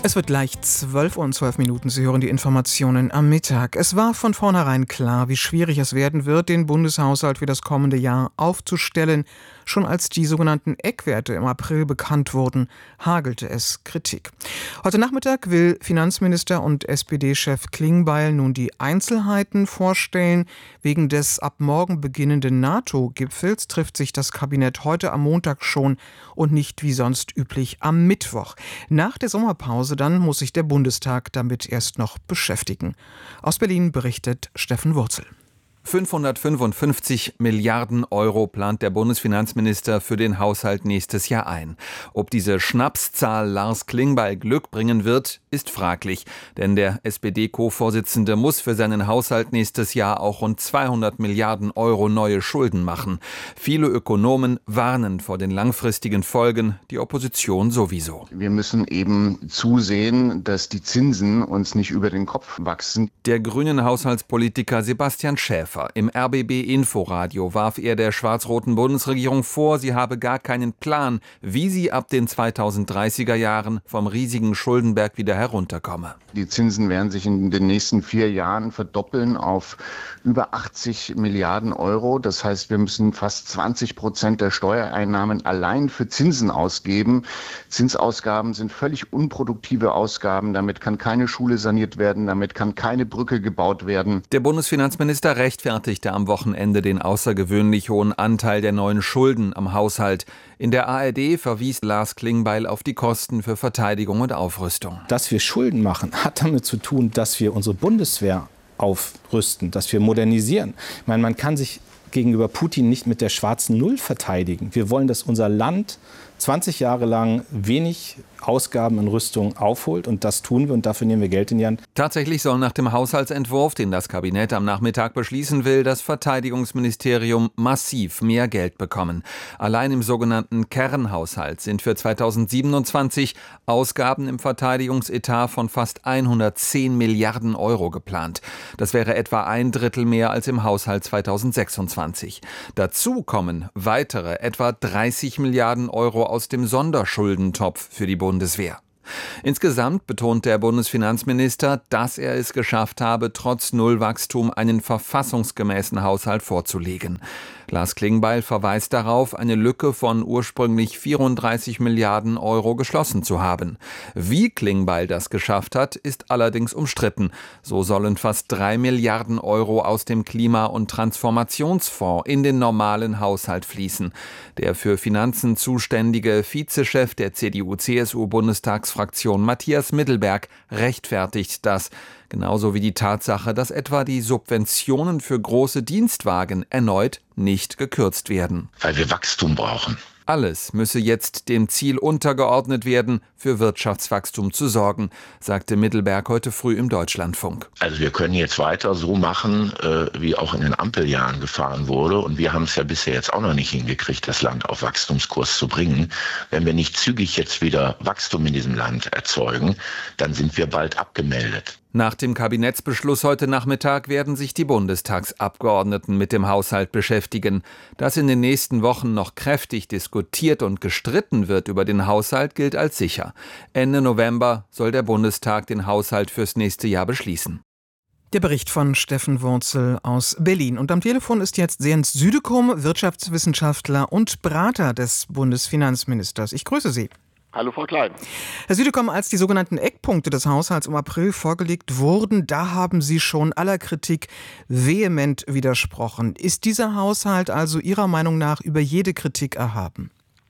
Es wird gleich 12:12 Uhr. Sie hören die Informationen am Mittag. Es war von vornherein klar, wie schwierig es werden wird, den Bundeshaushalt für das kommende Jahr aufzustellen. Schon als die sogenannten Eckwerte im April bekannt wurden, hagelte es Kritik. Heute Nachmittag will Finanzminister und SPD-Chef Klingbeil nun die Einzelheiten vorstellen. Wegen des ab morgen beginnenden NATO-Gipfels trifft sich das Kabinett heute am Montag schon und nicht wie sonst üblich am Mittwoch. Nach der Sommerpause dann muss sich der Bundestag damit erst noch beschäftigen. Aus Berlin berichtet Steffen Wurzel. 555 Milliarden Euro plant der Bundesfinanzminister für den Haushalt nächstes Jahr ein. Ob diese Schnapszahl Lars Klingbeil Glück bringen wird, ist fraglich. Denn der SPD-Co-Vorsitzende muss für seinen Haushalt nächstes Jahr auch rund 200 Milliarden Euro neue Schulden machen. Viele Ökonomen warnen vor den langfristigen Folgen, die Opposition sowieso. Wir müssen eben zusehen, dass die Zinsen uns nicht über den Kopf wachsen. Der grünen Haushaltspolitiker Sebastian Schäfer. Im RBB-Inforadio warf er der schwarz-roten Bundesregierung vor, sie habe gar keinen Plan, wie sie ab den 2030er Jahren vom riesigen Schuldenberg wieder herunterkomme. Die Zinsen werden sich in den nächsten 4 Jahren verdoppeln auf über 80 Milliarden Euro. Das heißt, wir müssen fast 20% der Steuereinnahmen allein für Zinsen ausgeben. Zinsausgaben sind völlig unproduktive Ausgaben. Damit kann keine Schule saniert werden, damit kann keine Brücke gebaut werden. Der Bundesfinanzminister rechtfertigte am Wochenende den außergewöhnlich hohen Anteil der neuen Schulden am Haushalt. In der ARD verwies Lars Klingbeil auf die Kosten für Verteidigung und Aufrüstung. Dass wir Schulden machen, hat damit zu tun, dass wir unsere Bundeswehr aufrüsten, dass wir modernisieren. Ich meine, man kann sich gegenüber Putin nicht mit der schwarzen Null verteidigen. Wir wollen, dass unser Land 20 Jahre lang wenig Ausgaben in Rüstung aufholt, und das tun wir, und dafür nehmen wir Geld in die Hand. Tatsächlich soll nach dem Haushaltsentwurf, den das Kabinett am Nachmittag beschließen will, das Verteidigungsministerium massiv mehr Geld bekommen. Allein im sogenannten Kernhaushalt sind für 2027 Ausgaben im Verteidigungsetat von fast 110 Milliarden Euro geplant. Das wäre etwa 1/3 mehr als im Haushalt 2026. Dazu kommen weitere etwa 30 Milliarden Euro aus dem Sonderschuldentopf für die Bundeswehr. Insgesamt betont der Bundesfinanzminister, dass er es geschafft habe, trotz Nullwachstum einen verfassungsgemäßen Haushalt vorzulegen. Lars Klingbeil verweist darauf, eine Lücke von ursprünglich 34 Milliarden Euro geschlossen zu haben. Wie Klingbeil das geschafft hat, ist allerdings umstritten. So sollen fast 3 Milliarden Euro aus dem Klima- und Transformationsfonds in den normalen Haushalt fließen. Der für Finanzen zuständige Vizechef der CDU-CSU-Bundestagsfraktion Matthias Mittelberg rechtfertigt das. Genauso wie die Tatsache, dass etwa die Subventionen für große Dienstwagen erneut nicht gekürzt werden. Weil wir Wachstum brauchen. Alles müsse jetzt dem Ziel untergeordnet werden, für Wirtschaftswachstum zu sorgen, sagte Mittelberg heute früh im Deutschlandfunk. Also wir können jetzt weiter so machen, wie auch in den Ampeljahren gefahren wurde. Und wir haben es ja bisher jetzt auch noch nicht hingekriegt, das Land auf Wachstumskurs zu bringen. Wenn wir nicht zügig jetzt wieder Wachstum in diesem Land erzeugen, dann sind wir bald abgemeldet. Nach dem Kabinettsbeschluss heute Nachmittag werden sich die Bundestagsabgeordneten mit dem Haushalt beschäftigen. Dass in den nächsten Wochen noch kräftig diskutiert und gestritten wird über den Haushalt, gilt als sicher. Ende November soll der Bundestag den Haushalt fürs nächste Jahr beschließen. Der Bericht von Steffen Wurzel aus Berlin. Und am Telefon ist jetzt Jens Südekum, Wirtschaftswissenschaftler und Berater des Bundesfinanzministers. Ich grüße Sie. Hallo Frau Klein. Herr Südekum, als die sogenannten Eckpunkte des Haushalts im April vorgelegt wurden, da haben Sie schon aller Kritik vehement widersprochen. Ist dieser Haushalt also Ihrer Meinung nach über jede Kritik erhaben?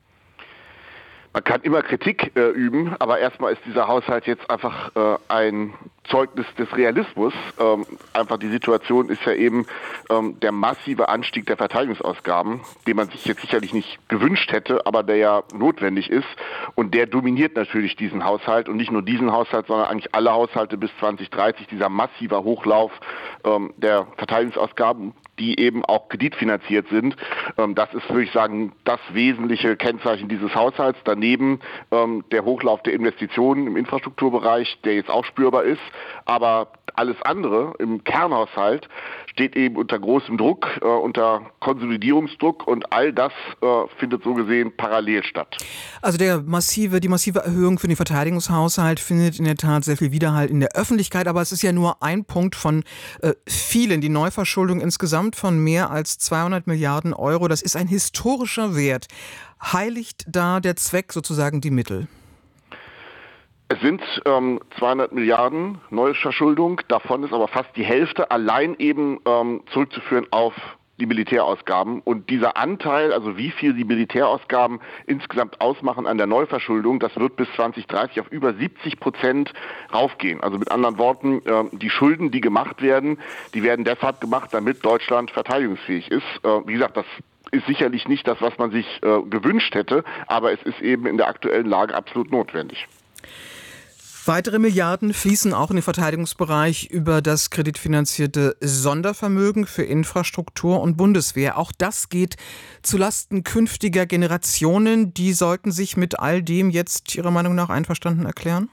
Man kann immer Kritik üben, aber erstmal ist dieser Haushalt jetzt einfach ein Zeugnis des Realismus. Einfach die Situation ist ja eben der massive Anstieg der Verteidigungsausgaben, den man sich jetzt sicherlich nicht gewünscht hätte, aber der ja notwendig ist. Und der dominiert natürlich diesen Haushalt, und nicht nur diesen Haushalt, sondern eigentlich alle Haushalte bis 2030. Dieser massive Hochlauf der Verteidigungsausgaben, die eben auch kreditfinanziert sind. Das ist, würde ich sagen, das wesentliche Kennzeichen dieses Haushalts. Daneben der Hochlauf der Investitionen im Infrastrukturbereich, der jetzt auch spürbar ist. Aber Alles andere im Kernhaushalt steht eben unter großem Druck, unter Konsolidierungsdruck und all das findet so gesehen parallel statt. Also die massive Erhöhung für den Verteidigungshaushalt findet in der Tat sehr viel Widerhall in der Öffentlichkeit, aber es ist ja nur ein Punkt von vielen. Die Neuverschuldung insgesamt von mehr als 200 Milliarden Euro, das ist ein historischer Wert. Heiligt da der Zweck sozusagen die Mittel? Es sind 200 Milliarden Neuverschuldung, davon ist aber fast die Hälfte allein eben zurückzuführen auf die Militärausgaben. Und dieser Anteil, also wie viel die Militärausgaben insgesamt ausmachen an der Neuverschuldung, das wird bis 2030 auf über 70% raufgehen. Also mit anderen Worten, die Schulden, die gemacht werden, die werden deshalb gemacht, damit Deutschland verteidigungsfähig ist. Wie gesagt, das ist sicherlich nicht das, was man sich gewünscht hätte, aber es ist eben in der aktuellen Lage absolut notwendig. Weitere Milliarden fließen auch in den Verteidigungsbereich über das kreditfinanzierte Sondervermögen für Infrastruktur und Bundeswehr. Auch das geht zulasten künftiger Generationen. Die sollten sich mit all dem jetzt Ihrer Meinung nach einverstanden erklären?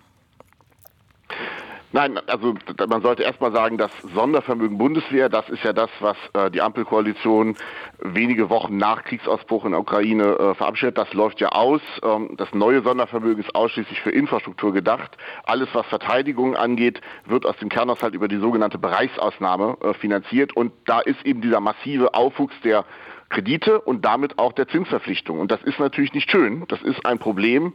Nein, also man sollte erstmal sagen, das Sondervermögen Bundeswehr, das ist ja das, was die Ampelkoalition wenige Wochen nach Kriegsausbruch in der Ukraine verabschiedet. Das läuft ja aus. Das neue Sondervermögen ist ausschließlich für Infrastruktur gedacht. Alles, was Verteidigung angeht, wird aus dem Kernhaushalt über die sogenannte Bereichsausnahme finanziert. Und da ist eben dieser massive Aufwuchs der Kredite und damit auch der Zinsverpflichtung. Und das ist natürlich nicht schön, das ist ein Problem.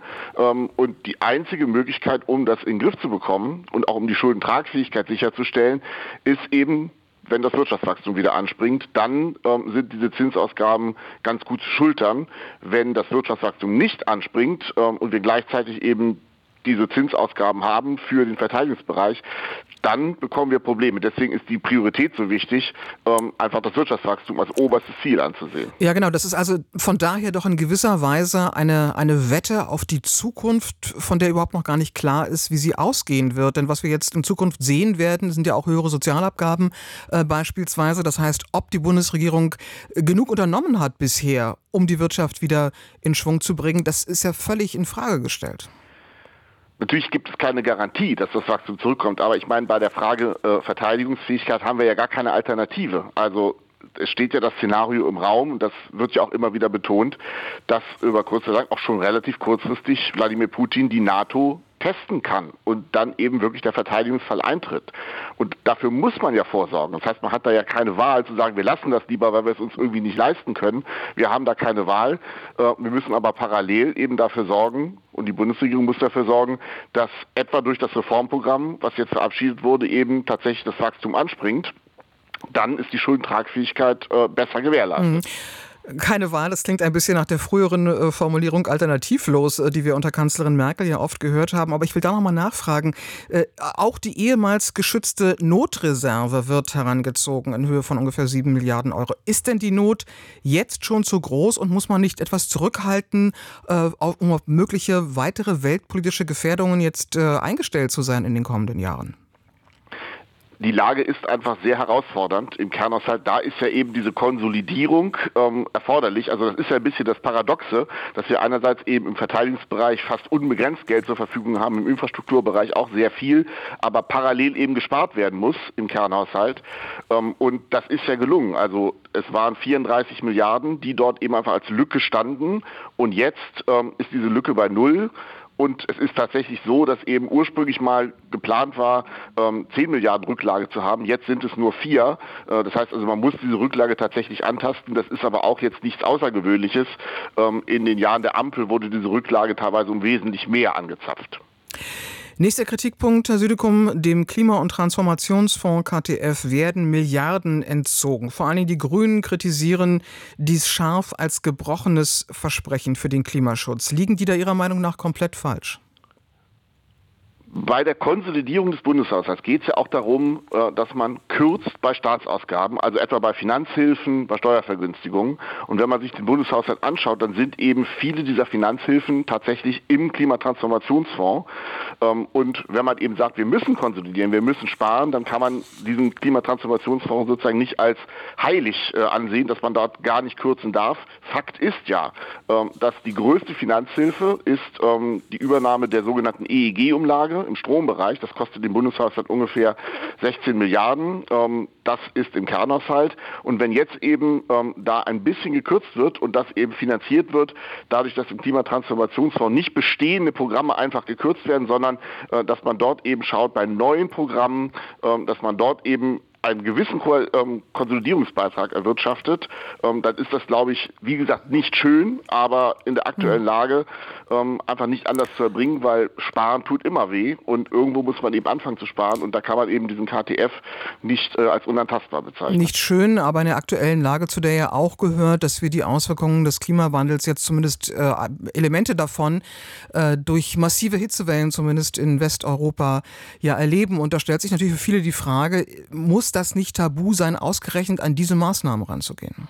Und die einzige Möglichkeit, um das in den Griff zu bekommen und auch um die Schuldentragfähigkeit sicherzustellen, ist eben, wenn das Wirtschaftswachstum wieder anspringt, dann sind diese Zinsausgaben ganz gut zu schultern. Wenn das Wirtschaftswachstum nicht anspringt und wir gleichzeitig eben diese Zinsausgaben haben für den Verteidigungsbereich, dann bekommen wir Probleme. Deswegen ist die Priorität so wichtig, einfach das Wirtschaftswachstum als oberstes Ziel anzusehen. Ja, genau. Das ist also von daher doch in gewisser Weise eine Wette auf die Zukunft, von der überhaupt noch gar nicht klar ist, wie sie ausgehen wird. Denn was wir jetzt in Zukunft sehen werden, sind ja auch höhere Sozialabgaben beispielsweise. Das heißt, ob die Bundesregierung genug unternommen hat bisher, um die Wirtschaft wieder in Schwung zu bringen, das ist ja völlig in Frage gestellt. Natürlich gibt es keine Garantie, dass das Wachstum zurückkommt, aber ich meine, bei der Frage Verteidigungsfähigkeit haben wir ja gar keine Alternative. Also es steht ja das Szenario im Raum, und das wird ja auch immer wieder betont, dass über kurz oder lang auch schon relativ kurzfristig Wladimir Putin die NATO testen kann und dann eben wirklich der Verteidigungsfall eintritt. Und dafür muss man ja vorsorgen. Das heißt, man hat da ja keine Wahl zu sagen, wir lassen das lieber, weil wir es uns irgendwie nicht leisten können. Wir haben da keine Wahl. Wir müssen aber parallel eben dafür sorgen, und die Bundesregierung muss dafür sorgen, dass etwa durch das Reformprogramm, was jetzt verabschiedet wurde, eben tatsächlich das Wachstum anspringt. Dann ist die Schuldentragfähigkeit besser gewährleistet. Keine Wahl, das klingt ein bisschen nach der früheren Formulierung alternativlos, die wir unter Kanzlerin Merkel ja oft gehört haben. Aber ich will da nochmal nachfragen. Auch die ehemals geschützte Notreserve wird herangezogen in Höhe von ungefähr 7 Milliarden Euro. Ist denn die Not jetzt schon zu groß und muss man nicht etwas zurückhalten, um auf mögliche weitere weltpolitische Gefährdungen jetzt eingestellt zu sein in den kommenden Jahren? Die Lage ist einfach sehr herausfordernd im Kernhaushalt. Da ist ja eben diese Konsolidierung erforderlich. Also das ist ja ein bisschen das Paradoxe, dass wir einerseits eben im Verteidigungsbereich fast unbegrenzt Geld zur Verfügung haben, im Infrastrukturbereich auch sehr viel, aber parallel eben gespart werden muss im Kernhaushalt. Und das ist ja gelungen. Also es waren 34 Milliarden, die dort eben einfach als Lücke standen. Und jetzt ist diese Lücke bei 0. Und es ist tatsächlich so, dass eben ursprünglich mal geplant war, 10 Milliarden Rücklage zu haben. Jetzt sind es nur 4. Das heißt also, man muss diese Rücklage tatsächlich antasten. Das ist aber auch jetzt nichts Außergewöhnliches. In den Jahren der Ampel wurde diese Rücklage teilweise um wesentlich mehr angezapft. Nächster Kritikpunkt, Herr Südekum, dem Klima- und Transformationsfonds KTF werden Milliarden entzogen. Vor allem die Grünen kritisieren dies scharf als gebrochenes Versprechen für den Klimaschutz. Liegen die da Ihrer Meinung nach komplett falsch? Bei der Konsolidierung des Bundeshaushalts geht es ja auch darum, dass man kürzt bei Staatsausgaben, also etwa bei Finanzhilfen, bei Steuervergünstigungen. Und wenn man sich den Bundeshaushalt anschaut, dann sind eben viele dieser Finanzhilfen tatsächlich im Klimatransformationsfonds. Und wenn man eben sagt, wir müssen konsolidieren, wir müssen sparen, dann kann man diesen Klimatransformationsfonds sozusagen nicht als heilig ansehen, dass man dort gar nicht kürzen darf. Fakt ist ja, dass die größte Finanzhilfe ist die Übernahme der sogenannten EEG-Umlage. Programme im Strombereich. Das kostet den Bundeshaushalt ungefähr 16 Milliarden. Das ist im Kernhaushalt. Und wenn jetzt eben da ein bisschen gekürzt wird und das eben finanziert wird, dadurch, dass im Klimatransformationsfonds nicht bestehende Programme einfach gekürzt werden, sondern dass man dort eben schaut bei neuen Programmen, dass man dort eben einen gewissen Konsolidierungsbeitrag erwirtschaftet, dann ist das, glaube ich, wie gesagt, nicht schön, aber in der aktuellen Lage einfach nicht anders zu erbringen, weil Sparen tut immer weh und irgendwo muss man eben anfangen zu sparen und da kann man eben diesen KTF nicht als unantastbar bezeichnen. Nicht schön, aber in der aktuellen Lage, zu der ja auch gehört, dass wir die Auswirkungen des Klimawandels jetzt zumindest Elemente davon durch massive Hitzewellen zumindest in Westeuropa ja erleben. Und da stellt sich natürlich für viele die Frage, muss das nicht tabu sein, ausgerechnet an diese Maßnahmen ranzugehen?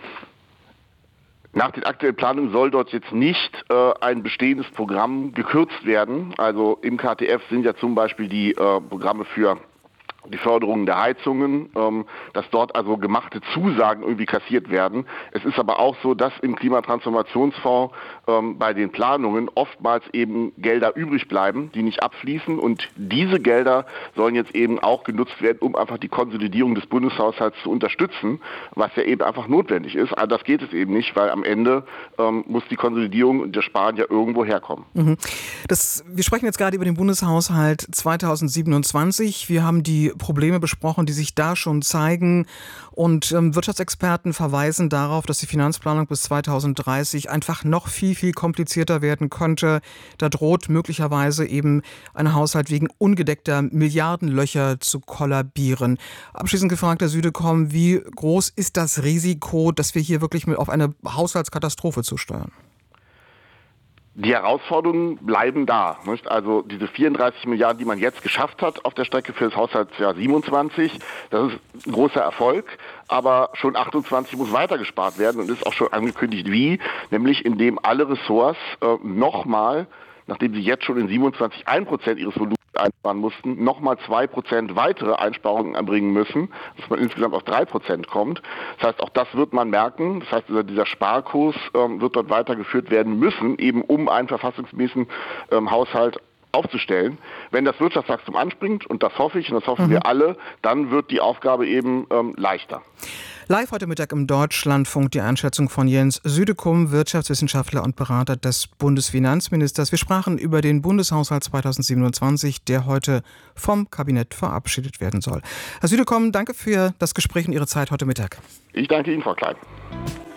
Nach den aktuellen Planungen soll dort jetzt nicht ein bestehendes Programm gekürzt werden. Also im KTF sind ja zum Beispiel die Programme für die Förderung der Heizungen, dass dort also gemachte Zusagen irgendwie kassiert werden. Es ist aber auch so, dass im Klimatransformationsfonds bei den Planungen oftmals eben Gelder übrig bleiben, die nicht abfließen und diese Gelder sollen jetzt eben auch genutzt werden, um einfach die Konsolidierung des Bundeshaushalts zu unterstützen, was ja eben einfach notwendig ist. Aber das geht es eben nicht, weil am Ende muss die Konsolidierung und das Sparen ja irgendwo herkommen. Wir sprechen jetzt gerade über den Bundeshaushalt 2027. Wir haben die Probleme besprochen, die sich da schon zeigen. Und Wirtschaftsexperten verweisen darauf, dass die Finanzplanung bis 2030 einfach noch viel, viel komplizierter werden könnte. Da droht möglicherweise eben ein Haushalt wegen ungedeckter Milliardenlöcher zu kollabieren. Abschließend gefragt, Herr Südekom, wie groß ist das Risiko, dass wir hier wirklich auf eine Haushaltskatastrophe zusteuern? Die Herausforderungen bleiben da. Nicht? Also diese 34 Milliarden, die man jetzt geschafft hat auf der Strecke für das Haushaltsjahr 27, das ist ein großer Erfolg. Aber schon 28 muss weitergespart werden und ist auch schon angekündigt wie, nämlich indem alle Ressorts nochmal, nachdem sie jetzt schon in 27 1% ihres Volumens einsparen mussten, nochmal 2% weitere Einsparungen erbringen müssen, dass man insgesamt auf 3% kommt. Das heißt, auch das wird man merken. Das heißt, dieser Sparkurs wird dort weitergeführt werden müssen, eben um einen verfassungsmäßigen Haushalt aufzustellen. Wenn das Wirtschaftswachstum anspringt, und das hoffe ich und das hoffen wir alle, dann wird die Aufgabe eben leichter. Live heute Mittag im Deutschlandfunk die Einschätzung von Jens Südekum, Wirtschaftswissenschaftler und Berater des Bundesfinanzministers. Wir sprachen über den Bundeshaushalt 2027, der heute vom Kabinett verabschiedet werden soll. Herr Südekum, danke für das Gespräch und Ihre Zeit heute Mittag. Ich danke Ihnen, Frau Klein.